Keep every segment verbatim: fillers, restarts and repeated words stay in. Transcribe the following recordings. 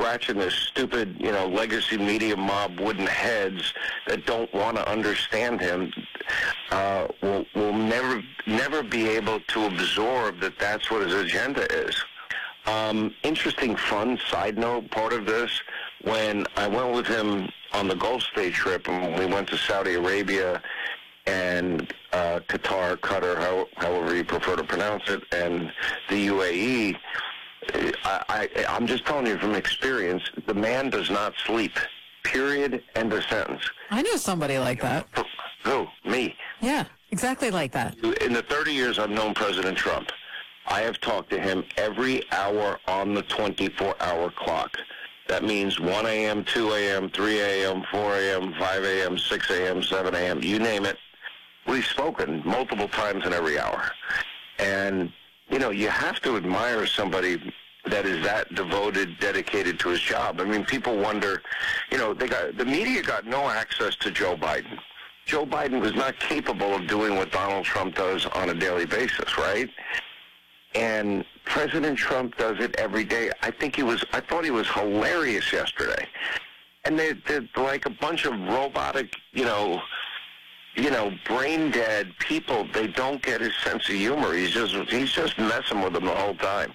scratching this stupid, you know, legacy media mob wooden heads that don't want to understand him uh, will will never never be able to absorb that that's what his agenda is. Um, interesting, fun side note, part of this, when I went with him on the Gulf State trip, and we went to Saudi Arabia and uh, Qatar, Qatar, how, however you prefer to pronounce it, and the U A E, I, I, I'm just telling you from experience, the man does not sleep, period, end of sentence. I know somebody like that. Who? Me. Yeah, exactly like that. In the thirty years I've known President Trump, I have talked to him every hour on the twenty-four hour clock. That means one a.m., two a.m., three a.m., four a.m., five a.m., six a.m., seven a.m., you name it. We've spoken multiple times in every hour. And, you know, you have to admire somebody that is that devoted, dedicated to his job. I mean, people wonder, you know, they got the media got no access to Joe Biden. Joe Biden was not capable of doing what Donald Trump does on a daily basis, right? And President Trump does it every day. I think he was, I thought he was hilarious yesterday. And they, they're like a bunch of robotic, you know, you know, brain dead people. They don't get his sense of humor. He's just, he's just messing with them the whole time.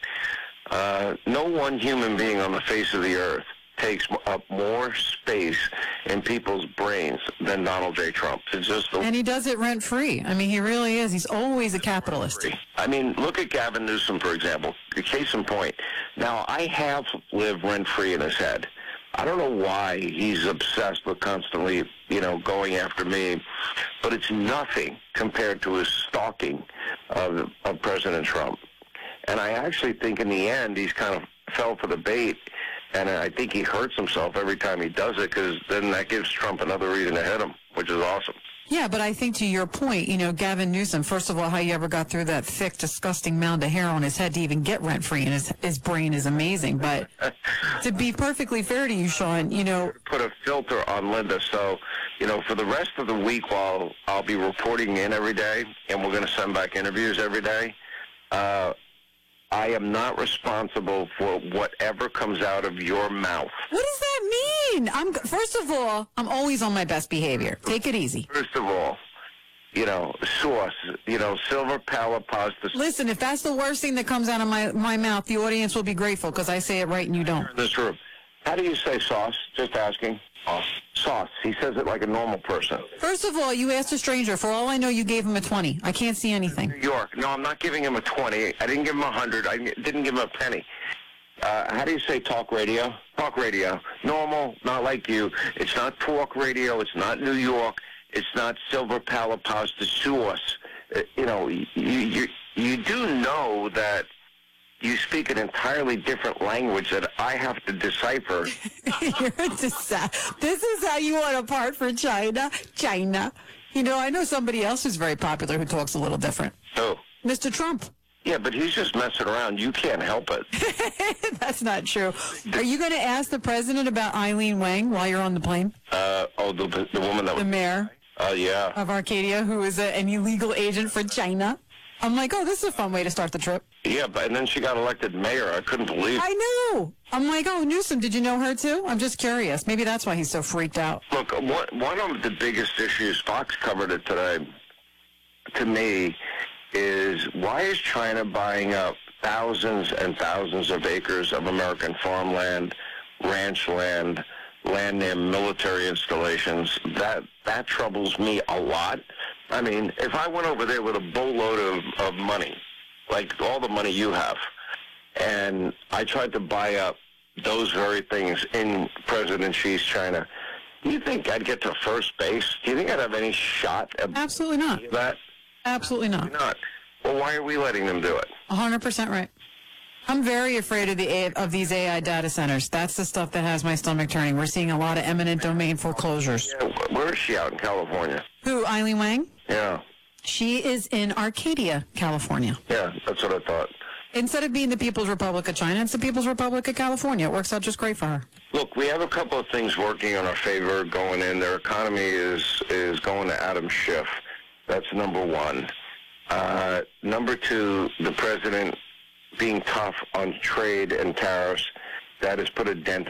Uh, no one human being on the face of the earth takes up more space in people's brains than Donald J. Trump. It's just the and he does it rent-free. I mean, he really is. He's always a capitalist. I mean, look at Gavin Newsom, for example. Case in point. Now, I have lived rent-free in his head. I don't know why he's obsessed with constantly, you know, going after me, but it's nothing compared to his stalking of, of President Trump. And I actually think in the end he's kind of fell for the bait, and I think he hurts himself every time he does it, because then that gives Trump another reason to hit him, which is awesome. Yeah, but I think to your point, you know, Gavin Newsom, first of all, how you ever got through that thick, disgusting mound of hair on his head to even get rent-free, and his, his brain is amazing. But to be perfectly fair to you, Sean, you know... Put a filter on Linda, so, you know, for the rest of the week while I'll be reporting in every day, and we're going to send back interviews every day, uh, I am not responsible for whatever comes out of your mouth. What does that mean? I'm first of all, I'm always on my best behavior. Take it easy. First of all, you know, sauce, you know, silver power pasta. Listen, if that's the worst thing that comes out of my, my mouth, the audience will be grateful because I say it right and you don't. In this room. How do you say sauce? Just asking. Sauce. Sauce. He says it like a normal person. First of all, you asked a stranger. For all I know, you gave him a twenty. I can't see anything. New York. No, I'm not giving him a twenty. I didn't give him a hundred. I didn't give him a penny. Uh, how do you say talk radio? Talk radio. Normal, not like you. It's not talk radio. It's not New York. It's not silver pala pasta sauce. Uh, you know, you, you, you do know that you speak an entirely different language that I have to decipher. You're a disa- This is how you want to part for China? China. You know, I know somebody else who's very popular who talks a little different. Who? Mister Trump. Yeah, but he's just messing around. You can't help it. That's not true. Are you going to ask the president about Eileen Wang while you're on the plane? Uh, oh, the, the woman that was... The mayor. Oh, uh, yeah. Of Arcadia, who is a, an illegal agent for China. I'm like, oh, this is a fun way to start the trip. Yeah, but and then she got elected mayor. I couldn't believe it. I know. I'm like, oh, Newsom, did you know her too? I'm just curious. Maybe that's why he's so freaked out. Look, one, one of the biggest issues, Fox covered it today, to me, is why is China buying up thousands and thousands of acres of American farmland, ranch land, land near military installations? That, that troubles me a lot. I mean, if I went over there with a boatload of, of money, like all the money you have, and I tried to buy up those very things in President Xi's China, do you think I'd get to first base? Do you think I'd have any shot at Absolutely not. that? Absolutely not. Why not? Well, why are we letting them do it? one hundred percent right. I'm very afraid of the A- of these A I data centers. That's the stuff that has my stomach turning. We're seeing a lot of eminent domain foreclosures. Yeah, where is she out in California? Who, Eileen Wang? Yeah. She is in Arcadia, California. Yeah, that's what I thought. Instead of being the People's Republic of China, it's the People's Republic of California. It works out just great for her. Look, we have a couple of things working in our favor going in. Their economy is, is going to Adam Schiff. That's number one. Uh, number two, the president being tough on trade and tariffs, that has put a dent